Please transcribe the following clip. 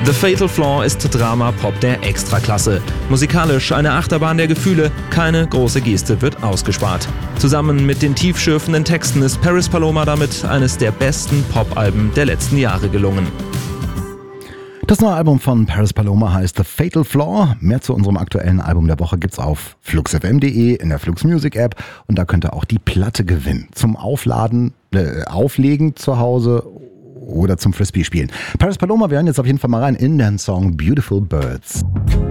The Fatal Flaw ist Drama-Pop der Extraklasse. Musikalisch eine Achterbahn der Gefühle, keine große Geste wird ausgespart. Zusammen mit den tiefschürfenden Texten ist Paris Paloma damit eines der besten Pop-Alben der letzten Jahre gelungen. Das neue Album von Paris Paloma heißt The Fatal Flaw. Mehr zu unserem aktuellen Album der Woche gibt's auf fluxfm.de, in der Flux Music App, und da könnt ihr auch die Platte gewinnen. Zum Auflegen zu Hause oder zum Frisbee spielen. Paris Paloma, wir hören jetzt auf jeden Fall mal rein in den Song Beautiful Birds.